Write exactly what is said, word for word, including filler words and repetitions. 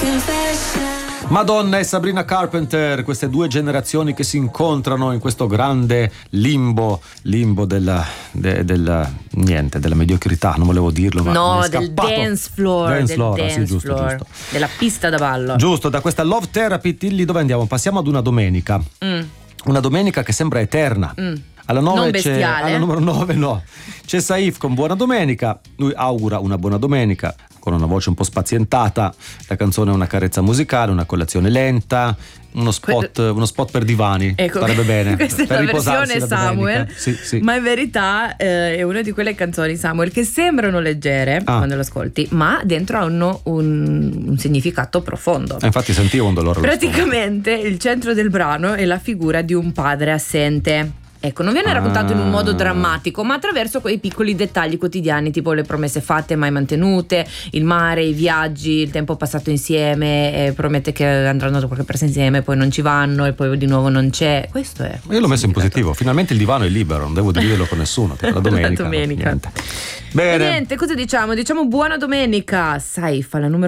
Madonna e Sabrina Carpenter, queste due generazioni che si incontrano in questo grande limbo, limbo della, de, della niente, della mediocrità, non volevo dirlo, ma no, del dance floor, dance del floor, dance sì, giusto, floor, giusto. della pista da ballo. Giusto, da questa Love Therapy, Tilly, dove andiamo? Passiamo ad una domenica. Mm. Una domenica che sembra eterna. Mm. Alla nove non c'è, bestiale. alla numero nove no. C'è Saif con Buona Domenica. Lui augura una buona domenica con una voce un po' spazientata. La canzone è una carezza musicale, una colazione lenta, uno spot, que- uno spot per divani. Ecco, sarebbe bene. Questa per è la versione la Samuel, sì, sì. ma in verità eh, è una di quelle canzoni, Samuel, che sembrano leggere ah. quando le ascolti, ma dentro hanno un, un significato profondo. Eh, infatti sentivo un dolore. Praticamente il centro del brano è la figura di un padre assente. Ecco, non viene raccontato ah. in un modo drammatico, ma attraverso quei piccoli dettagli quotidiani, tipo le promesse fatte mai mantenute, il mare, i viaggi, il tempo passato insieme, e promette che andranno da qualche parte insieme, poi non ci vanno e poi di nuovo non c'è. Questo è. Io l'ho messo in positivo. Finalmente il divano è libero, non devo dividerlo con nessuno. La domenica. La domenica. No, niente. Bene. E niente, cosa diciamo? Diciamo buona domenica, Saif, alla numero